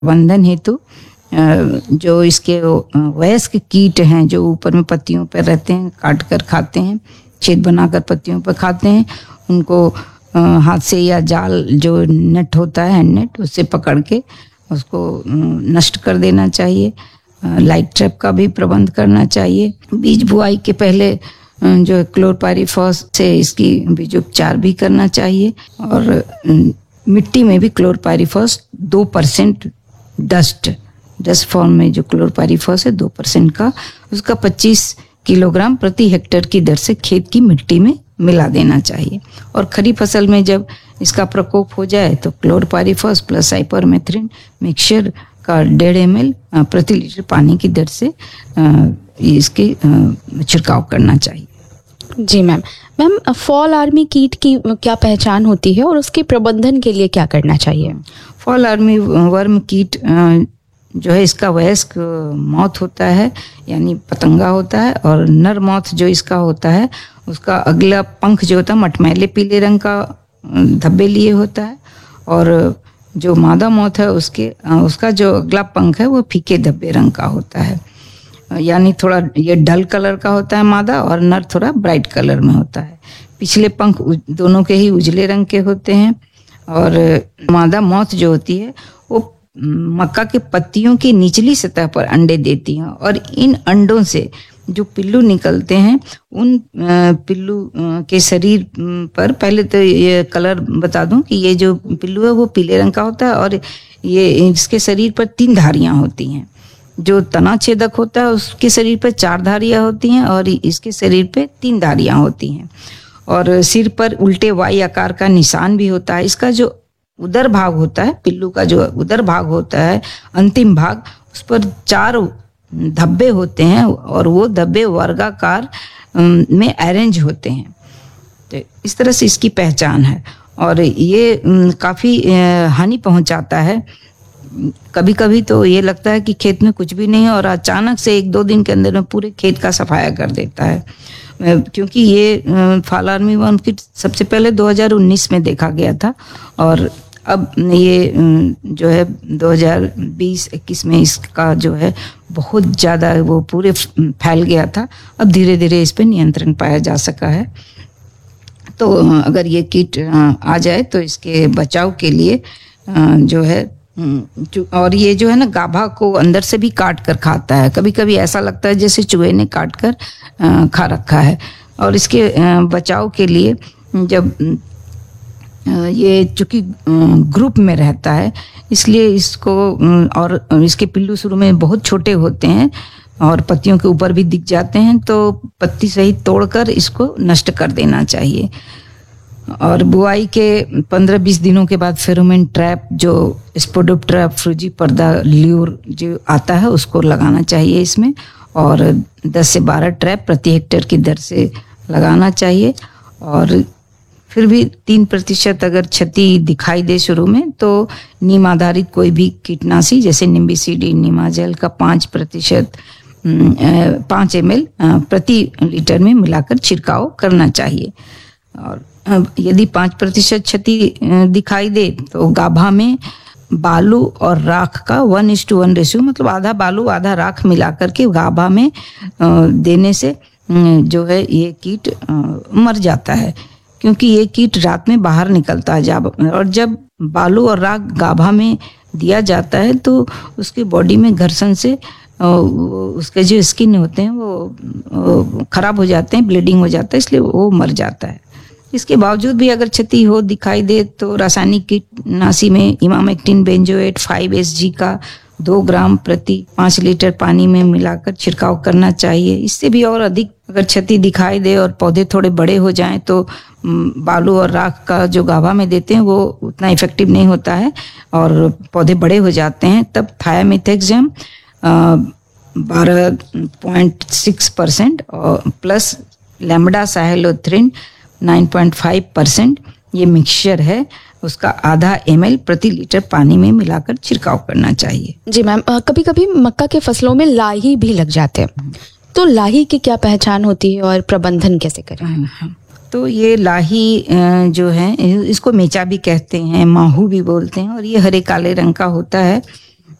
प्रबंधन हेतु जो इसके वयस्क कीट हैं जो ऊपर में पत्तियों पर रहते हैं, काट कर खाते हैं, छेद बनाकर पत्तियों पर खाते हैं, उनको हाथ से या जाल जो नेट होता है, हैंड नेट, उससे पकड़ के उसको नष्ट कर देना चाहिए। लाइट ट्रैप का भी प्रबंध करना चाहिए। बीज बुआई के पहले जो क्लोरपायरीफॉस से इसकी बीजोपचार भी करना चाहिए। और मिट्टी में भी क्लोरपायरीफॉस 2% डस्ट फॉर्म में जो क्लोरपायरीफॉस है 2% का, उसका 25 किलोग्राम प्रति हेक्टेयर की दर से खेत की मिट्टी में मिला देना चाहिए। और खरीफ फसल में जब इसका प्रकोप हो जाए तो क्लोरपायरीफॉस प्लस साइपरमेथ्रिन मिक्सचर का 1.5 ml प्रति लीटर पानी की दर से इसके छिड़काव करना चाहिए। जी मैम। फॉल आर्मी कीट की क्या पहचान होती है और उसके प्रबंधन के लिए क्या करना चाहिए? फॉल आर्मी वर्म कीट जो है इसका वयस्क मौत होता है, यानी पतंगा होता है, और नर मौत जो इसका होता है उसका अगला पंख जो होता है मटमैले पीले रंग का धब्बे लिए होता है, और जो मादा मौत है उसका जो अगला पंख है वो फीके धब्बे रंग का होता है, यानी थोड़ा ये डल कलर का होता है मादा, और नर थोड़ा ब्राइट कलर में होता है। पिछले पंख दोनों के ही उजले रंग के होते हैं। और मादा मौत जो होती है वो मक्का के पत्तियों की निचली सतह पर अंडे देती हैं, और इन अंडों से जो पिल्लू निकलते हैं उन पिल्लू के शरीर पर, पहले तो ये कलर बता दूं कि ये जो पिल्लू है वो पीले रंग का होता है, और ये इसके शरीर पर 3 धारियां होती हैं। जो तना छेदक होता है उसके शरीर पर 4 धारियां होती हैं, और इसके शरीर पे 3 धारियां होती हैं। और सिर पर उल्टे वाई आकार का निशान भी होता है। इसका जो उदर भाग होता है, पिल्लू का जो उदर भाग होता है, अंतिम भाग, उस पर 4 धब्बे होते हैं, और वो धब्बे वर्गाकार में अरेंज होते हैं। तो इस तरह से इसकी पहचान है, और ये काफ़ी हानि पहुंचाता है। कभी कभी तो ये लगता है कि खेत में कुछ भी नहीं है, और अचानक से 1-2 दिन के अंदर में पूरे खेत का सफाया कर देता है। क्योंकि ये फॉल आर्मी वर्म कीट सबसे पहले 2019 में देखा गया था, और अब ये जो है 2020-21 में इसका जो है बहुत ज़्यादा वो पूरे फैल गया था। अब धीरे धीरे इस पे नियंत्रण पाया जा सका है। तो अगर ये कीट आ जाए तो इसके बचाव के लिए जो है, और ये जो है ना गाभा को अंदर से भी काट कर खाता है। कभी कभी ऐसा लगता है जैसे चूहे ने काट कर खा रखा है। और इसके बचाव के लिए जब ये चूंकि ग्रुप में रहता है इसलिए इसको, और इसके पिल्लू शुरू में बहुत छोटे होते हैं और पत्तियों के ऊपर भी दिख जाते हैं, तो पत्ती सहित तोड़कर इसको नष्ट कर देना चाहिए। और बुआई के 15-20 दिनों के बाद फेरोमोन ट्रैप, जो स्पोडोप्टेरा फ्रूजीपर्दा ल्यूर जो आता है, उसको लगाना चाहिए इसमें, और 10 से 12 ट्रैप प्रति हेक्टेयर की दर से लगाना चाहिए। और फिर भी 3% अगर क्षति दिखाई दे शुरू में, तो नीम आधारित कोई भी कीटनाशी जैसे निम्बिसिडी, नीमाजेल का 5% 5 ml प्रति लीटर में मिलाकर छिड़काव करना चाहिए। और यदि 5% क्षति दिखाई दे तो गाभा में बालू और राख का 1:1 रेशियो, मतलब आधा बालू आधा राख मिलाकर के गाभा में देने से जो है ये कीट मर जाता है। क्योंकि ये कीट रात में बाहर निकलता है, और जब बालू और राख गाभा में दिया जाता है तो उसकी बॉडी में घर्षण से उसके जो स्किन होते हैं वो खराब हो जाते हैं, ब्लीडिंग हो जाता है, इसलिए वो मर जाता है। इसके बावजूद भी अगर क्षति हो दिखाई दे तो रासायनिक कीटनाशी में इमामेक्टिन बेंजोएट 5 SG का 2 ग्राम प्रति 5 लीटर पानी में मिलाकर छिड़काव करना चाहिए। इससे भी और अधिक अगर क्षति दिखाई दे और पौधे थोड़े बड़े हो जाएं तो बालू और राख का जो गाभा में देते हैं वो उतना इफेक्टिव नहीं होता है और पौधे बड़े हो जाते हैं, तब थायामिथेक्सम 12.6% और प्लस लैम्बडा साहेलोथ्रिन 9.5% ये मिक्सचर है, उसका आधा ml प्रति लीटर पानी में मिलाकर छिड़काव करना चाहिए। जी मैम, कभी कभी मक्का के फसलों में लाही भी लग जाते हैं, तो लाही की क्या पहचान होती है और प्रबंधन कैसे करें? तो ये लाही जो है इसको मेचा भी कहते हैं, माहू भी बोलते हैं, और ये हरे काले रंग का होता है।